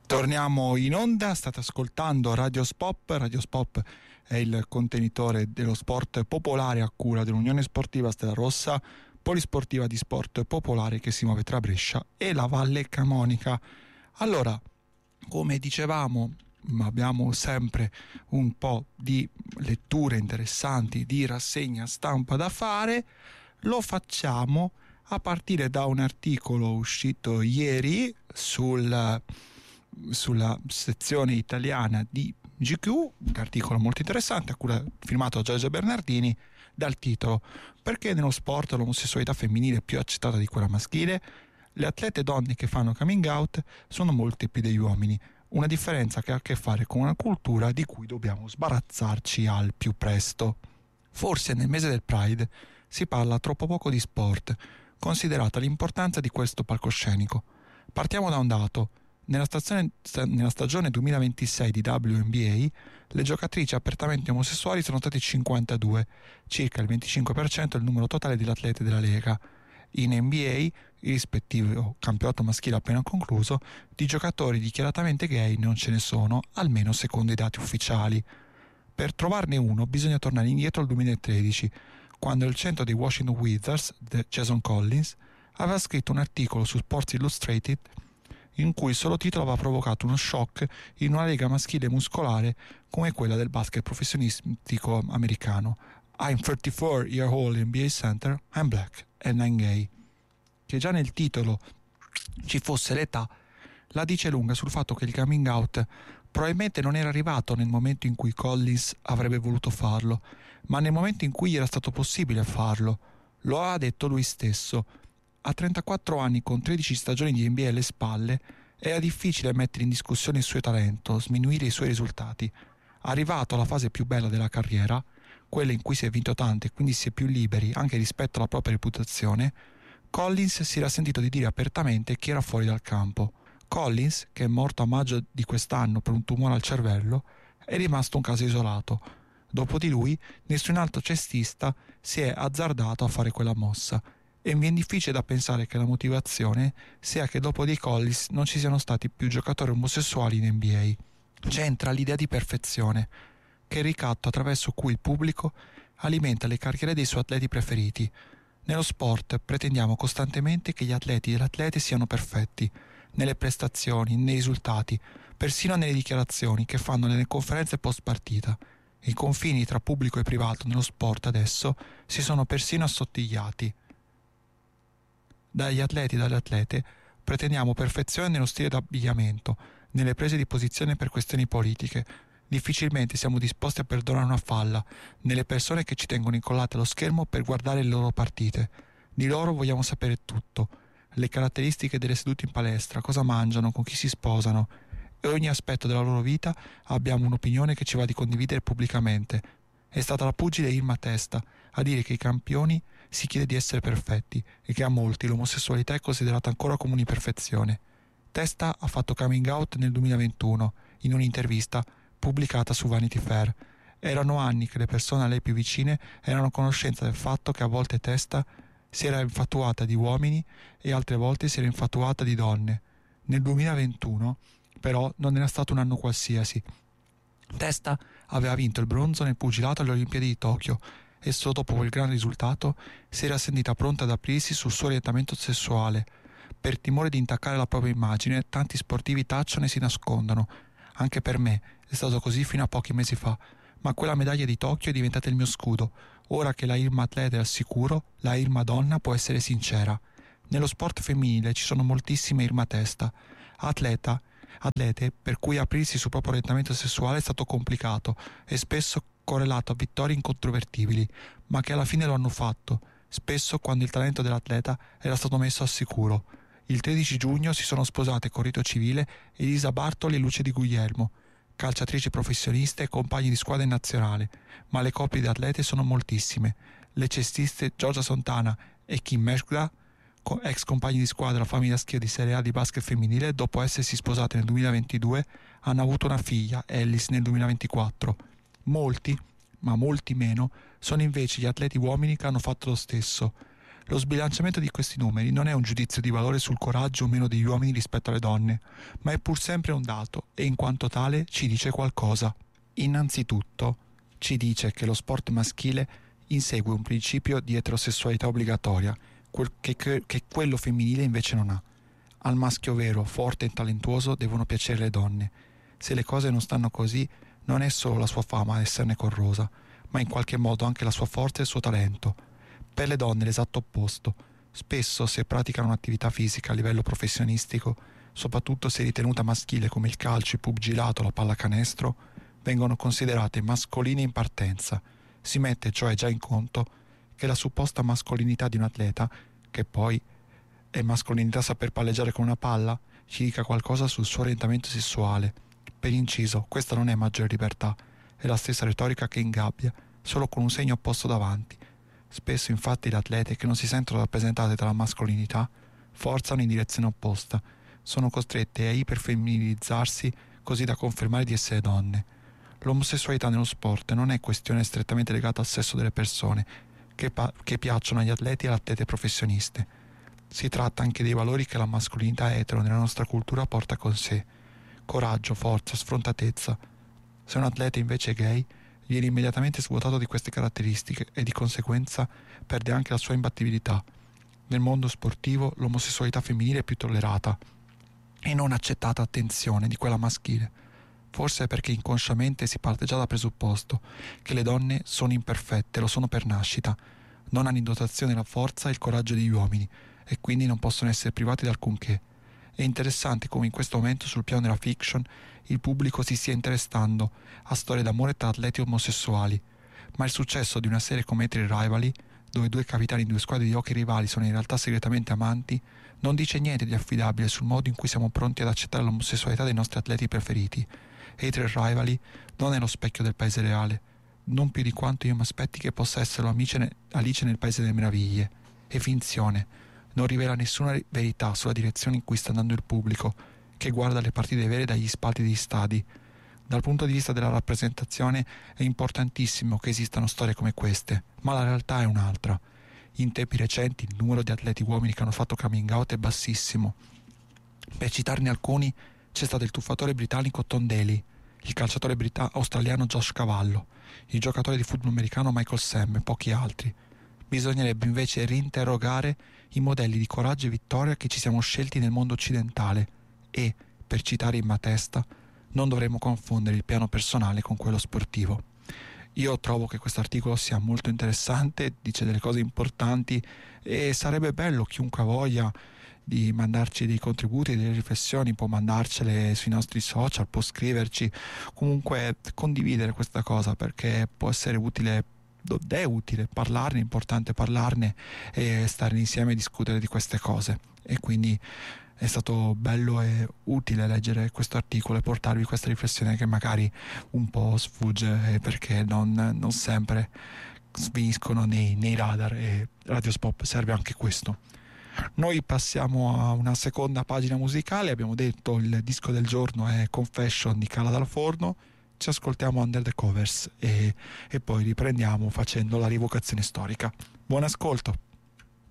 Torniamo in onda, state ascoltando Radio Spop. Radio Spop è il contenitore dello sport popolare a cura dell'Unione Sportiva Stella Rossa, polisportiva di sport popolare che si muove tra Brescia e la Valle Camonica. Allora, come dicevamo, abbiamo sempre un po' di letture interessanti, di rassegna stampa da fare. Lo facciamo a partire da un articolo uscito ieri sulla sezione italiana di GQ, un articolo molto interessante firmato da Giorgio Bernardini, dal titolo "Perché nello sport l'omosessualità femminile è più accettata di quella maschile? Le atlete donne che fanno coming out sono molte più degli uomini, una differenza che ha a che fare con una cultura di cui dobbiamo sbarazzarci al più presto. Forse nel mese del Pride si parla troppo poco di sport, considerata l'importanza di questo palcoscenico. Partiamo da un dato. Nella stagione 2026 di WNBA le giocatrici apertamente omosessuali sono state 52, circa il 25% del numero totale degli atleti della Lega. In NBA, il rispettivo campionato maschile appena concluso, di giocatori dichiaratamente gay non ce ne sono, almeno secondo i dati ufficiali. Per trovarne uno bisogna tornare indietro al 2013, quando il centro dei Washington Wizards, Jason Collins, aveva scritto un articolo su Sports Illustrated in cui il solo titolo aveva provocato uno shock in una lega maschile muscolare come quella del basket professionistico americano. I'm 34-year-old NBA center, I'm black and I'm gay. Che già nel titolo ci fosse l'età la dice lunga sul fatto che il coming out probabilmente non era arrivato nel momento in cui Collins avrebbe voluto farlo, ma nel momento in cui gli era stato possibile farlo. Lo ha detto lui stesso. A 34 anni, con 13 stagioni di NBA alle spalle, era difficile mettere in discussione il suo talento, sminuire i suoi risultati. Arrivato alla fase più bella della carriera, quella in cui si è vinto tanto e quindi si è più liberi anche rispetto alla propria reputazione, Collins si era sentito di dire apertamente che era fuori dal campo. Collins, che è morto a maggio di quest'anno per un tumore al cervello, è rimasto un caso isolato. Dopo di lui, nessun altro cestista si è azzardato a fare quella mossa. E mi viene difficile da pensare che la motivazione sia che dopo di Collins non ci siano stati più giocatori omosessuali in NBA. C'entra l'idea di perfezione, che è il ricatto attraverso cui il pubblico alimenta le carriere dei suoi atleti preferiti. Nello sport pretendiamo costantemente che gli atleti e le atlete siano perfetti, nelle prestazioni, nei risultati, persino nelle dichiarazioni che fanno nelle conferenze post partita. I confini tra pubblico e privato nello sport adesso si sono persino assottigliati. Dagli atleti e dalle atlete pretendiamo perfezione nello stile d'abbigliamento, nelle prese di posizione per questioni politiche. Difficilmente siamo disposti a perdonare una falla nelle persone che ci tengono incollate allo schermo per guardare le loro partite. Di loro vogliamo sapere tutto, le caratteristiche delle sedute in palestra, cosa mangiano, con chi si sposano, e ogni aspetto della loro vita abbiamo un'opinione che ci va di condividere pubblicamente. È stata la pugile Irma Testa a dire che ai campioni si chiede di essere perfetti e che a molti l'omosessualità è considerata ancora come un'imperfezione. Testa ha fatto coming out nel 2021 in un'intervista pubblicata su Vanity Fair. Erano anni che le persone a lei più vicine erano a conoscenza del fatto che a volte Testa si era infatuata di uomini e altre volte si era infatuata di donne. Nel 2021 però non era stato un anno qualsiasi. Testa aveva vinto il bronzo nel pugilato alle Olimpiadi di Tokyo e solo dopo quel gran risultato si era sentita pronta ad aprirsi sul suo orientamento sessuale. Per timore di intaccare la propria immagine, tanti sportivi tacciono e si nascondono. Anche per me è stato così fino a pochi mesi fa, ma quella medaglia di Tokyo è diventata il mio scudo. Ora che la Irma atleta è al sicuro, la Irma donna può essere sincera. Nello sport femminile ci sono moltissime Irma Testa, atlete per cui aprirsi sul proprio orientamento sessuale è stato complicato e spesso correlato a vittorie incontrovertibili, ma che alla fine lo hanno fatto, spesso quando il talento dell'atleta era stato messo al sicuro. Il 13 giugno si sono sposate con rito civile Elisa Bartoli e Luce Di Guglielmo, calciatrici professioniste e compagni di squadra in nazionale, ma le coppie di atlete sono moltissime. Le cestiste Giorgia Sontana e Kim Meshgda, ex compagni di squadra famiglia schio di Serie A di basket femminile, dopo essersi sposate nel 2022, hanno avuto una figlia, Alice, nel 2024. Molti, ma molti meno, sono invece gli atleti uomini che hanno fatto lo stesso. Lo sbilanciamento di questi numeri non è un giudizio di valore sul coraggio o meno degli uomini rispetto alle donne, ma è pur sempre un dato e in quanto tale ci dice qualcosa. Innanzitutto ci dice che lo sport maschile insegue un principio di eterosessualità obbligatoria, che quello femminile invece non ha. Al maschio vero, forte e talentuoso devono piacere le donne. Se le cose non stanno così, non è solo la sua fama a esserne corrosa, ma in qualche modo anche la sua forza e il suo talento. Per le donne è l'esatto opposto. Spesso, se praticano un'attività fisica a livello professionistico, soprattutto se ritenuta maschile come il calcio, il pugilato, la pallacanestro, vengono considerate mascoline in partenza. Si mette cioè già in conto che la supposta mascolinità di un atleta, che poi è mascolinità saper palleggiare con una palla, ci dica qualcosa sul suo orientamento sessuale. Per inciso, questa non è maggiore libertà, è la stessa retorica che ingabbia, solo con un segno opposto davanti. Spesso infatti le atlete che non si sentono rappresentate dalla mascolinità forzano in direzione opposta, sono costrette a iperfemminilizzarsi così da confermare di essere donne. L'omosessualità nello sport non è questione strettamente legata al sesso delle persone che piacciono agli atleti e alle atlete professioniste. Si tratta anche dei valori che la mascolinità etero nella nostra cultura porta con sé: coraggio, forza, sfrontatezza. Se un atleta invece è gay, viene immediatamente svuotato di queste caratteristiche e di conseguenza perde anche la sua imbattibilità. Nel mondo sportivo l'omosessualità femminile è più tollerata e non accettata, attenzione, di quella maschile. Forse è perché inconsciamente si parte già dal presupposto che le donne sono imperfette, lo sono per nascita, non hanno in dotazione la forza e il coraggio degli uomini e quindi non possono essere privati di alcunché. È interessante come in questo momento sul piano della fiction il pubblico si stia interessando a storie d'amore tra atleti omosessuali, ma il successo di una serie come Etri Rivali, dove due capitani di due squadre di hockey rivali sono in realtà segretamente amanti, non dice niente di affidabile sul modo in cui siamo pronti ad accettare l'omosessualità dei nostri atleti preferiti. Etri Rivali non è lo specchio del paese reale, non più di quanto io mi aspetti che possa esserlo Alice nel Paese delle Meraviglie. È finzione, non rivela nessuna verità sulla direzione in cui sta andando il pubblico, che guarda le partite vere dagli spalti degli stadi. Dal punto di vista della rappresentazione è importantissimo che esistano storie come queste, ma la realtà è un'altra. In tempi recenti il numero di atleti uomini che hanno fatto coming out è bassissimo. Per citarne alcuni, c'è stato il tuffatore britannico Tom Daley, il calciatore australiano Josh Cavallo, il giocatore di football americano Michael Sam e pochi altri. Bisognerebbe invece reinterrogare i modelli di coraggio e vittoria che ci siamo scelti nel mondo occidentale e, per citare Imma Testa, non dovremmo confondere il piano personale con quello sportivo. Io trovo che questo articolo sia molto interessante, dice delle cose importanti e sarebbe bello, chiunque voglia di mandarci dei contributi, delle riflessioni, può mandarcele sui nostri social, può scriverci, comunque condividere questa cosa perché può essere utile, è utile parlarne, è importante parlarne e stare insieme e discutere di queste cose. E quindi è stato bello e utile leggere questo articolo e portarvi questa riflessione che magari un po' sfugge perché non sempre sviniscono nei radar, e Radio Spop serve anche questo. Noi passiamo a una seconda pagina musicale. Abbiamo detto il disco del giorno è Confession di Cala dal Forno. Ci ascoltiamo Under the Covers e poi riprendiamo facendo la rievocazione storica. Buon ascolto.